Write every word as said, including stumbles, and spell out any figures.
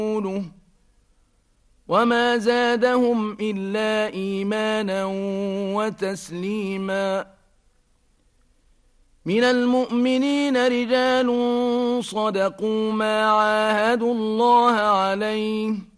وما زادهم إلا إيمانا وتسليما. من المؤمنين رجال صدقوا ما عاهدوا الله عليه